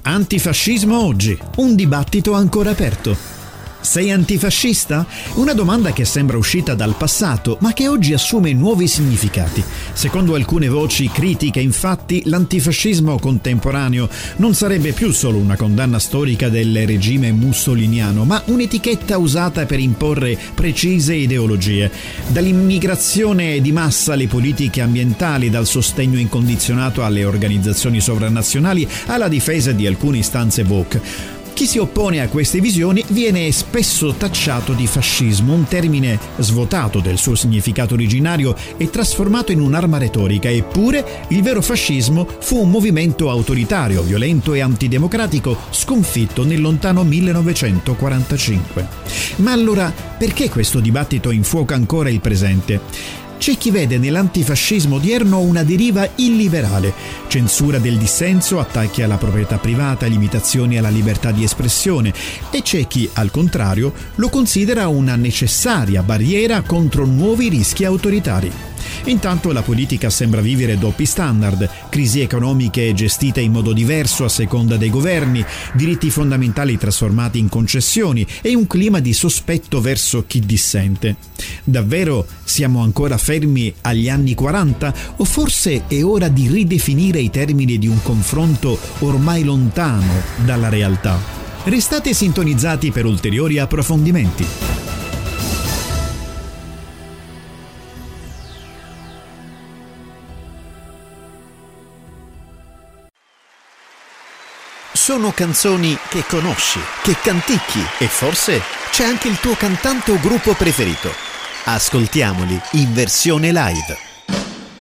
Antifascismo oggi, un dibattito ancora aperto. Sei antifascista? Una domanda che sembra uscita dal passato, ma che oggi assume nuovi significati. Secondo alcune voci critiche, infatti, l'antifascismo contemporaneo non sarebbe più solo una condanna storica del regime mussoliniano, ma un'etichetta usata per imporre precise ideologie. Dall'immigrazione di massa alle politiche ambientali, dal sostegno incondizionato alle organizzazioni sovranazionali alla difesa di alcune istanze woke. Chi si oppone a queste visioni viene spesso tacciato di fascismo, un termine svuotato del suo significato originario e trasformato in un'arma retorica. Eppure, il vero fascismo fu un movimento autoritario, violento e antidemocratico, sconfitto nel lontano 1945. Ma allora, perché questo dibattito infuoca ancora il presente? C'è chi vede nell'antifascismo odierno una deriva illiberale, censura del dissenso, attacchi alla proprietà privata, limitazioni alla libertà di espressione, e c'è chi, al contrario, lo considera una necessaria barriera contro nuovi rischi autoritari. Intanto la politica sembra vivere doppi standard, crisi economiche gestite in modo diverso a seconda dei governi, diritti fondamentali trasformati in concessioni e un clima di sospetto verso chi dissente. Davvero siamo ancora fermi agli anni 40 o forse è ora di ridefinire i termini di un confronto ormai lontano dalla realtà? Restate sintonizzati per ulteriori approfondimenti. Sono canzoni che conosci, che canticchi e forse c'è anche il tuo cantante o gruppo preferito. Ascoltiamoli in versione live.